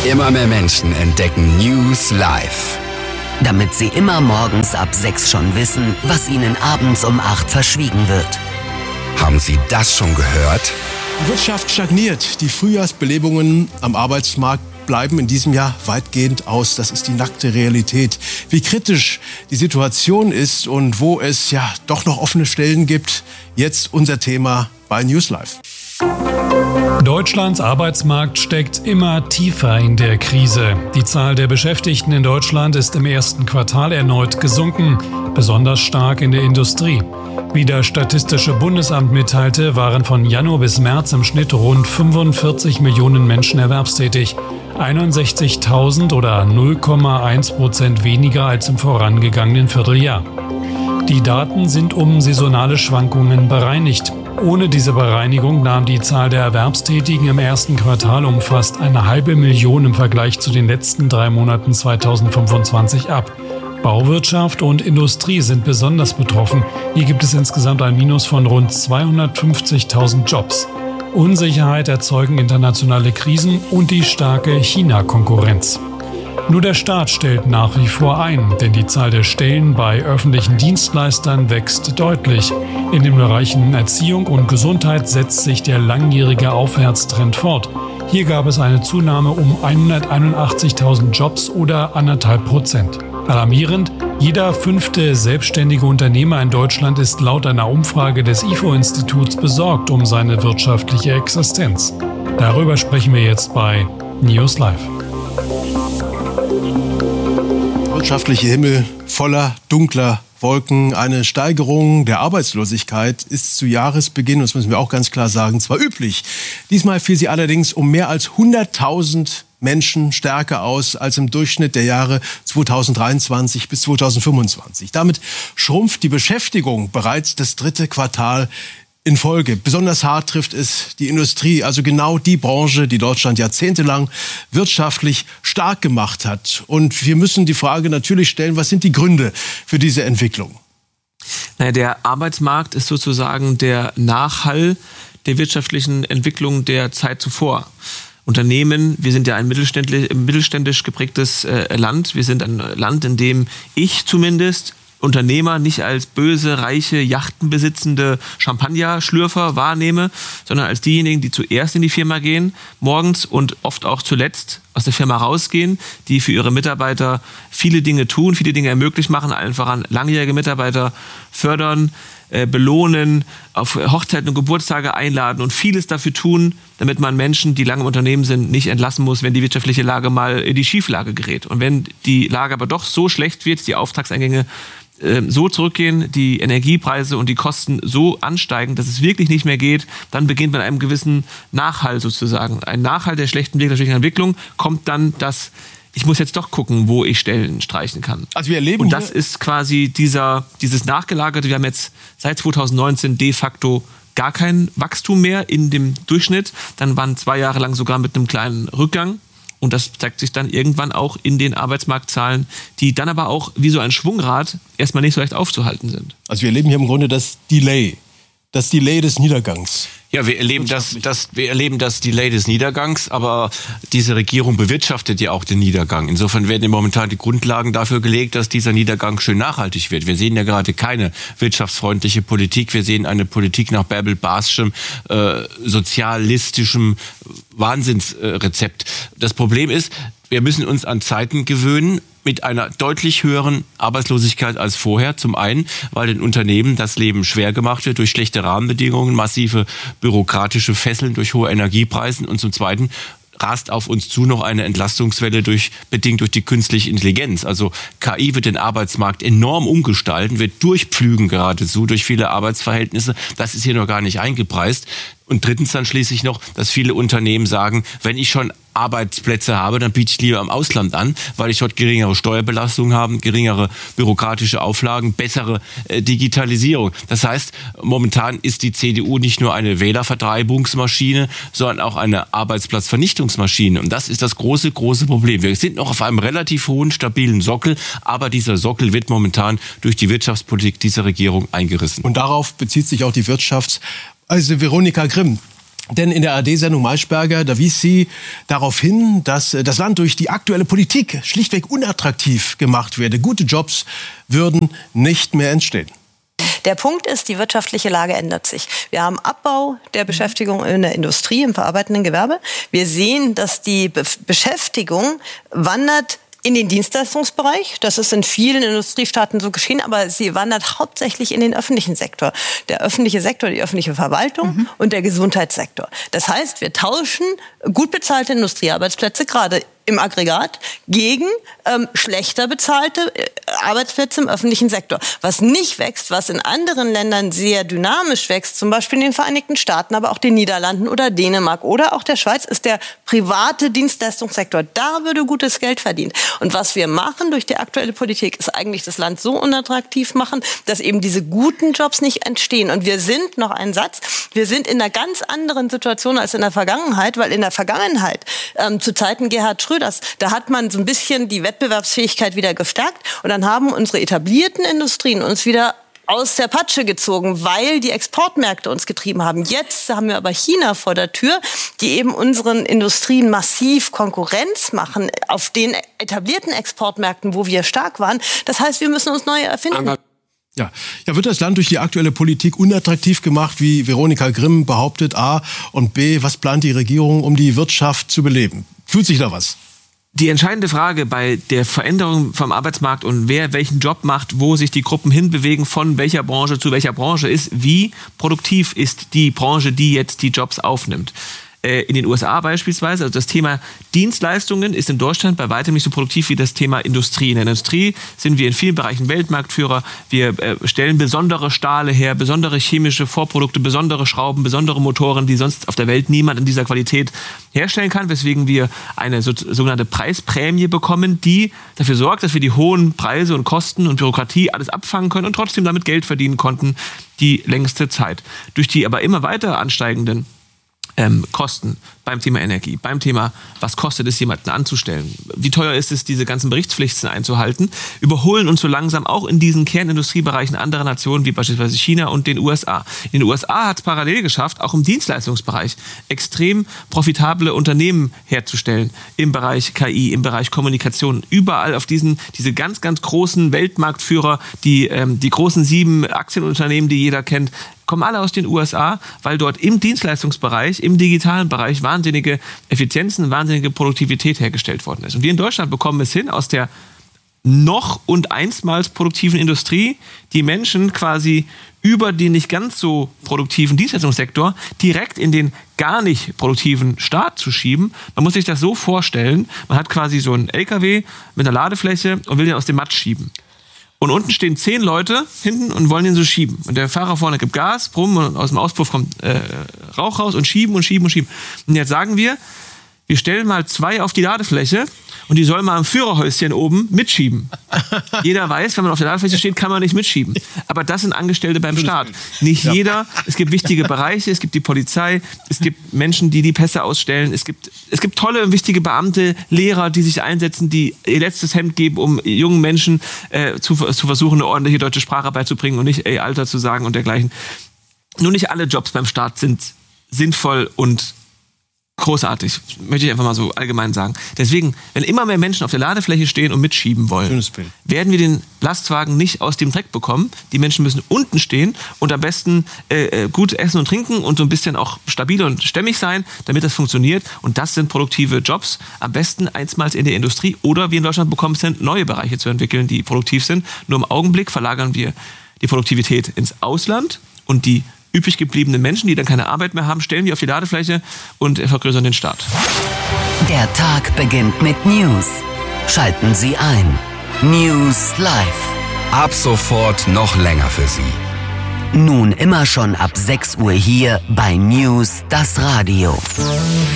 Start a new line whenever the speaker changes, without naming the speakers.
Immer mehr Menschen entdecken News Live.
Damit sie immer morgens ab 6 schon wissen, was ihnen abends um 8 verschwiegen wird.
Haben Sie das schon gehört?
Die Wirtschaft stagniert. Die Frühjahrsbelebungen am Arbeitsmarkt bleiben in diesem Jahr weitgehend aus. Das ist die nackte Realität. Wie kritisch die Situation ist und wo es ja doch noch offene Stellen gibt, jetzt unser Thema bei News Live.
Deutschlands Arbeitsmarkt steckt immer tiefer in der Krise. Die Zahl der Beschäftigten in Deutschland ist im ersten Quartal erneut gesunken, besonders stark in der Industrie. Wie das Statistische Bundesamt mitteilte, waren von Januar bis März im Schnitt rund 45 Millionen Menschen erwerbstätig. 61.000 oder 0,1% weniger als im vorangegangenen Vierteljahr. Die Daten sind um saisonale Schwankungen bereinigt. Ohne diese Bereinigung nahm die Zahl der Erwerbstätigen im ersten Quartal um fast 500.000 im Vergleich zu den letzten 3 Monaten 2025 ab. Bauwirtschaft und Industrie sind besonders betroffen. Hier gibt es insgesamt ein Minus von rund 250.000 Jobs. Unsicherheit erzeugen internationale Krisen und die starke China-Konkurrenz. Nur der Staat stellt nach wie vor ein, denn die Zahl der Stellen bei öffentlichen Dienstleistern wächst deutlich. In den Bereichen Erziehung und Gesundheit setzt sich der langjährige Aufwärtstrend fort. Hier gab es eine Zunahme um 181.000 Jobs oder 1,5%. Alarmierend, jeder 5. selbstständige Unternehmer in Deutschland ist laut einer Umfrage des IFO-Instituts besorgt um seine wirtschaftliche Existenz. Darüber sprechen wir jetzt bei News Live.
Wirtschaftliche Himmel voller dunkler Wolken. Eine Steigerung der Arbeitslosigkeit ist zu Jahresbeginn, das müssen wir auch ganz klar sagen, zwar üblich. Diesmal fiel sie allerdings um mehr als 100.000 Menschen stärker aus als im Durchschnitt der Jahre 2023 bis 2025. Damit schrumpft die Beschäftigung bereits das 3. Quartal in Folge. Besonders hart trifft es die Industrie, also genau die Branche, die Deutschland jahrzehntelang wirtschaftlich stark gemacht hat. Und wir müssen die Frage natürlich stellen, was sind die Gründe für diese Entwicklung?
Der Arbeitsmarkt ist sozusagen der Nachhall der wirtschaftlichen Entwicklung der Zeit zuvor. Unternehmen, wir sind ja ein mittelständisch geprägtes Land. Wir sind ein Land, in dem ich zumindest Unternehmer nicht als böse, reiche, yachtenbesitzende Champagner-Schlürfer wahrnehme, sondern als diejenigen, die zuerst in die Firma gehen, morgens und oft auch zuletzt aus der Firma rausgehen, die für ihre Mitarbeiter viele Dinge tun, viele Dinge ermöglicht machen, allen voran langjährige Mitarbeiter fördern, belohnen, auf Hochzeiten und Geburtstage einladen und vieles dafür tun, damit man Menschen, die lange im Unternehmen sind, nicht entlassen muss, wenn die wirtschaftliche Lage mal in die Schieflage gerät. Und wenn die Lage aber doch so schlecht wird, die Auftragseingänge so zurückgehen, die Energiepreise und die Kosten so ansteigen, dass es wirklich nicht mehr geht, dann beginnt man einem gewissen Nachhall sozusagen. Ein Nachhall der schlechten wirtschaftlichen Entwicklung kommt dann das, ich muss jetzt doch gucken, wo ich Stellen streichen kann.
Also wir erleben
und das ist quasi dieses Nachgelagerte. Wir haben jetzt seit 2019 de facto gar kein Wachstum mehr in dem Durchschnitt. Dann waren 2 Jahre lang sogar mit einem kleinen Rückgang. Und das zeigt sich dann irgendwann auch in den Arbeitsmarktzahlen, die dann aber auch wie so ein Schwungrad erstmal nicht so leicht aufzuhalten sind.
Also wir erleben hier im Grunde das Delay des Niedergangs.
Ja, wir erleben das Delay des Niedergangs, aber diese Regierung bewirtschaftet ja auch den Niedergang. Insofern werden momentan die Grundlagen dafür gelegt, dass dieser Niedergang schön nachhaltig wird. Wir sehen ja gerade keine wirtschaftsfreundliche Politik. Wir sehen eine Politik nach Bärbel-Baßschem, sozialistischem Wahnsinnsrezept. Das Problem ist, wir müssen uns an Zeiten gewöhnen mit einer deutlich höheren Arbeitslosigkeit als vorher. Zum einen, weil den Unternehmen das Leben schwer gemacht wird durch schlechte Rahmenbedingungen, massive bürokratische Fesseln durch hohe Energiepreise und zum zweiten rast auf uns zu noch eine Entlastungswelle bedingt durch die künstliche Intelligenz. Also KI wird den Arbeitsmarkt enorm umgestalten, wird durchpflügen geradezu durch viele Arbeitsverhältnisse. Das ist hier noch gar nicht eingepreist. Und drittens dann schließlich noch, dass viele Unternehmen sagen, wenn ich schon Arbeitsplätze habe, dann biete ich lieber im Ausland an, weil ich dort geringere Steuerbelastungen habe, geringere bürokratische Auflagen, bessere Digitalisierung. Das heißt, momentan ist die CDU nicht nur eine Wählervertreibungsmaschine, sondern auch eine Arbeitsplatzvernichtungsmaschine. Und das ist das große Problem. Wir sind noch auf einem relativ hohen, stabilen Sockel, aber dieser Sockel wird momentan durch die Wirtschaftspolitik dieser Regierung eingerissen.
Und darauf bezieht sich auch die Also Veronika Grimm, Denn in der ARD-Sendung Maischberger, da wies sie darauf hin, dass das Land durch die aktuelle Politik schlichtweg unattraktiv gemacht werde. Gute Jobs würden nicht mehr entstehen.
Der Punkt ist, die wirtschaftliche Lage ändert sich. Wir haben Abbau der Beschäftigung in der Industrie, im verarbeitenden Gewerbe. Wir sehen, dass die Beschäftigung wandert in den Dienstleistungsbereich. Das ist in vielen Industriestaaten so geschehen, aber sie wandert hauptsächlich in den öffentlichen Sektor. Der öffentliche Sektor, die öffentliche Verwaltung und der Gesundheitssektor. Das heißt, wir tauschen gut bezahlte Industriearbeitsplätze, gerade im Aggregat, gegen schlechter bezahlte Arbeitsplätze im öffentlichen Sektor. Was nicht wächst, was in anderen Ländern sehr dynamisch wächst, zum Beispiel in den Vereinigten Staaten, aber auch den Niederlanden oder Dänemark oder auch der Schweiz, ist der private Dienstleistungssektor. Da würde gutes Geld verdient. Und was wir machen durch die aktuelle Politik, ist eigentlich das Land so unattraktiv machen, dass eben diese guten Jobs nicht entstehen. Und wir sind, noch ein Satz, wir sind in einer ganz anderen Situation als in der Vergangenheit, weil in der Vergangenheit, zu Zeiten Gerhard Schröders, da hat man so ein bisschen die Wettbewerbsfähigkeit wieder gestärkt und dann haben unsere etablierten Industrien uns wieder aus der Patsche gezogen, weil die Exportmärkte uns getrieben haben. Jetzt haben wir aber China vor der Tür, die eben unseren Industrien massiv Konkurrenz machen auf den etablierten Exportmärkten, wo wir stark waren. Das heißt, wir müssen uns neu erfinden.
Ja, wird das Land durch die aktuelle Politik unattraktiv gemacht, wie Veronika Grimm behauptet, A, und B, was plant die Regierung, um die Wirtschaft zu beleben? Tut sich da was?
Die entscheidende Frage bei der Veränderung vom Arbeitsmarkt und wer welchen Job macht, wo sich die Gruppen hinbewegen, von welcher Branche zu welcher Branche, ist, wie produktiv ist die Branche, die jetzt die Jobs aufnimmt. In den USA beispielsweise, also das Thema Dienstleistungen ist in Deutschland bei weitem nicht so produktiv wie das Thema Industrie. In der Industrie sind wir in vielen Bereichen Weltmarktführer. Wir stellen besondere Stahle her, besondere chemische Vorprodukte, besondere Schrauben, besondere Motoren, die sonst auf der Welt niemand in dieser Qualität herstellen kann, weswegen wir eine sogenannte Preisprämie bekommen, die dafür sorgt, dass wir die hohen Preise und Kosten und Bürokratie alles abfangen können und trotzdem damit Geld verdienen konnten die längste Zeit. Durch die aber immer weiter ansteigenden Kosten beim Thema Energie, beim Thema, was kostet es, jemanden anzustellen, wie teuer ist es, diese ganzen Berichtspflichten einzuhalten, überholen uns so langsam auch in diesen Kernindustriebereichen andere Nationen, wie beispielsweise China und den USA. In den USA hat es parallel geschafft, auch im Dienstleistungsbereich extrem profitable Unternehmen herzustellen, im Bereich KI, im Bereich Kommunikation, überall auf diese ganz, ganz großen Weltmarktführer, die großen 7 Aktienunternehmen, die jeder kennt, kommen alle aus den USA, weil dort im Dienstleistungsbereich, im digitalen Bereich wahnsinnige Effizienzen, wahnsinnige Produktivität hergestellt worden ist. Und wir in Deutschland bekommen es hin, aus der noch und einstmals produktiven Industrie die Menschen quasi über den nicht ganz so produktiven Dienstleistungssektor direkt in den gar nicht produktiven Staat zu schieben. Man muss sich das so vorstellen, man hat quasi so einen LKW mit einer Ladefläche und will den aus dem Matsch schieben. Und unten stehen 10 Leute hinten und wollen den so schieben. Und der Fahrer vorne gibt Gas, brumm, und aus dem Auspuff kommt Rauch raus und schieben und schieben und schieben. Und jetzt sagen wir stellen mal 2 auf die Ladefläche und die sollen mal am Führerhäuschen oben mitschieben. Jeder weiß, wenn man auf der Ladefläche steht, kann man nicht mitschieben. Aber das sind Angestellte beim Staat. Nicht jeder. Es gibt wichtige Bereiche, es gibt die Polizei, es gibt Menschen, die die Pässe ausstellen. Es gibt tolle und wichtige Beamte, Lehrer, die sich einsetzen, die ihr letztes Hemd geben, um jungen Menschen zu versuchen, eine ordentliche deutsche Sprache beizubringen und nicht Alter zu sagen und dergleichen. Nur nicht alle Jobs beim Staat sind sinnvoll und großartig, möchte ich einfach mal so allgemein sagen. Deswegen, wenn immer mehr Menschen auf der Ladefläche stehen und mitschieben wollen, werden wir den Lastwagen nicht aus dem Dreck bekommen. Die Menschen müssen unten stehen und am besten gut essen und trinken und so ein bisschen auch stabil und stämmig sein, damit das funktioniert. Und das sind produktive Jobs. Am besten einstmals in der Industrie oder wie in Deutschland bekommen es neue Bereiche zu entwickeln, die produktiv sind. Nur im Augenblick verlagern wir die Produktivität ins Ausland und die übrig gebliebenen Menschen, die dann keine Arbeit mehr haben, stellen wir auf die Ladefläche und vergrößern den Staat.
Der Tag beginnt mit News. Schalten Sie ein. News Live.
Ab sofort noch länger für Sie.
Nun immer schon ab 6 Uhr hier bei News, das Radio.